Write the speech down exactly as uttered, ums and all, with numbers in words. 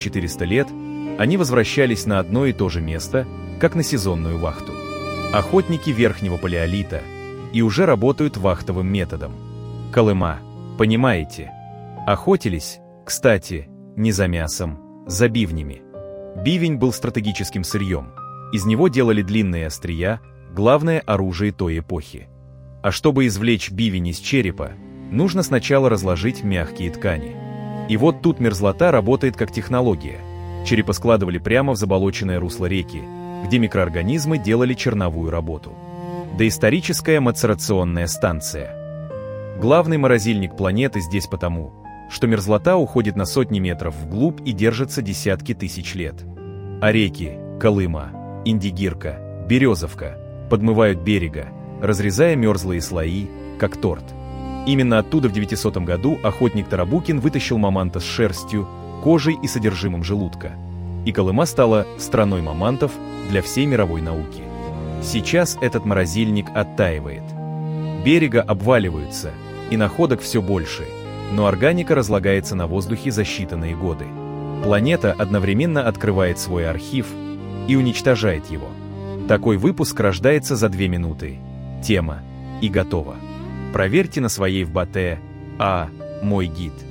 четыреста лет они возвращались на одно и то же место, как на сезонную вахту. Охотники верхнего палеолита и уже работают вахтовым методом. Колыма, понимаете? Охотились, кстати, не за мясом, за бивнями. Бивень был стратегическим сырьем. Из него делали длинные острия, главное оружие той эпохи. А чтобы извлечь бивень из черепа, нужно сначала разложить мягкие ткани. И вот тут мерзлота работает как технология. Черепа складывали прямо в заболоченное русло реки, где микроорганизмы делали черновую работу. Доисторическая мацерационная станция. Главный морозильник планеты здесь потому, что мерзлота уходит на сотни метров вглубь и держится десятки тысяч лет. А реки Колыма, Индигирка, Березовка подмывают берега, разрезая мерзлые слои, как торт. Именно оттуда в девятисотом году охотник Тарабукин вытащил маманта с шерстью, кожей и содержимым желудка. И Колыма стала страной мамантов для всей мировой науки. Сейчас этот морозильник оттаивает. Берега обваливаются, и находок все больше, но органика разлагается на воздухе за считанные годы. Планета одновременно открывает свой архив и уничтожает его. Такой выпуск рождается за две минуты. Тема и готово. Проверьте на своей ФБТ, а мой гид.